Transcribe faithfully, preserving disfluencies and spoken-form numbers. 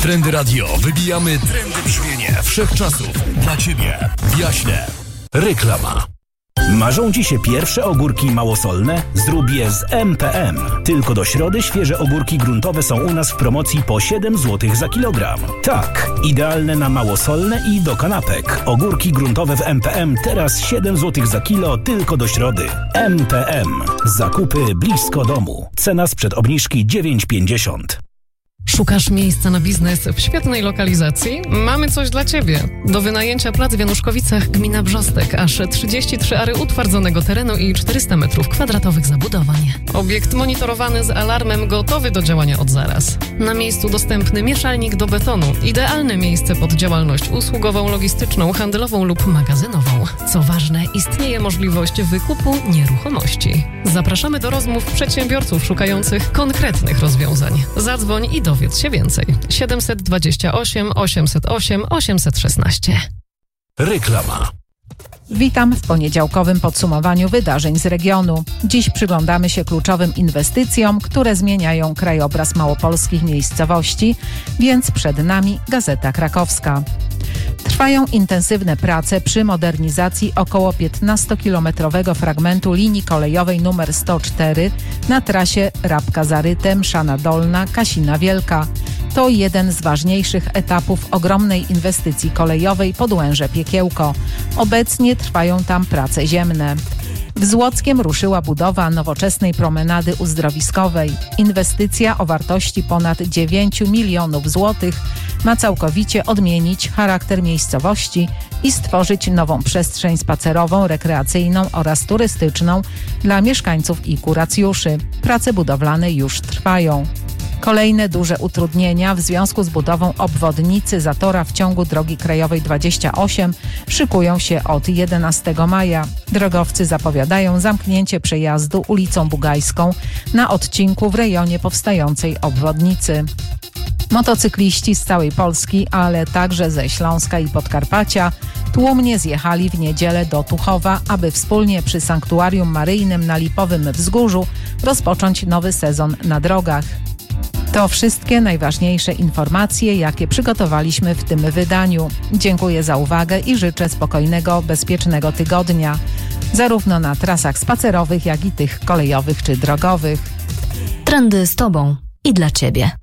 Trendy Radio. Wybijamy trendy brzmienie wszechczasów. Dla Ciebie. Jaśne. Reklama. Marzą Ci się pierwsze ogórki małosolne? Zrób je z M P M. Tylko do środy świeże ogórki gruntowe są u nas w promocji po siedem złotych za kilogram. Tak, idealne na małosolne i do kanapek. Ogórki gruntowe w M P M teraz siedem złotych za kilo tylko do środy. M P M. Zakupy blisko domu. Cena sprzed obniżki dziewięć pięćdziesiąt. Szukasz miejsca na biznes w świetnej lokalizacji? Mamy coś dla Ciebie. Do wynajęcia plac w Januszkowicach, gmina Brzostek. Aż trzydzieści trzy ary utwardzonego terenu i czterysta metrów kwadratowych zabudowań. Obiekt monitorowany z alarmem, gotowy do działania od zaraz. Na miejscu dostępny mieszalnik do betonu. Idealne miejsce pod działalność usługową, logistyczną, handlową lub magazynową. Co ważne, istnieje możliwość wykupu nieruchomości. Zapraszamy do rozmów przedsiębiorców szukających konkretnych rozwiązań. Zadzwoń i dowiedz się więcej. siedem dwa osiem, osiemset osiem, osiemset szesnaście. Reklama. Witam w poniedziałkowym podsumowaniu wydarzeń z regionu. Dziś przyglądamy się kluczowym inwestycjom, które zmieniają krajobraz małopolskich miejscowości, więc przed nami Gazeta Krakowska. Trwają intensywne prace przy modernizacji około piętnastokilometrowego fragmentu linii kolejowej nr sto cztery na trasie Rabka-Zaryte-Mszana Dolna-Kasina Wielka. To jeden z ważniejszych etapów ogromnej inwestycji kolejowej Podłęże-Piekiełko. Obecnie trwają tam prace ziemne. W Złockiem ruszyła budowa nowoczesnej promenady uzdrowiskowej. Inwestycja o wartości ponad dziewięć milionów złotych ma całkowicie odmienić charakter miejscowości i stworzyć nową przestrzeń spacerową, rekreacyjną oraz turystyczną dla mieszkańców i kuracjuszy. Prace budowlane już trwają. Kolejne duże utrudnienia w związku z budową obwodnicy zatora w ciągu drogi krajowej dwadzieścia osiem szykują się od jedenastego maja. Drogowcy zapowiadają zamknięcie przejazdu ulicą Bugajską na odcinku w rejonie powstającej obwodnicy. Motocykliści z całej Polski, ale także ze Śląska i Podkarpacia tłumnie zjechali w niedzielę do Tuchowa, aby wspólnie przy Sanktuarium Maryjnym na Lipowym Wzgórzu rozpocząć nowy sezon na drogach. To wszystkie najważniejsze informacje, jakie przygotowaliśmy w tym wydaniu. Dziękuję za uwagę i życzę spokojnego, bezpiecznego tygodnia, zarówno na trasach spacerowych, jak i tych kolejowych czy drogowych. Trendy z Tobą i dla Ciebie.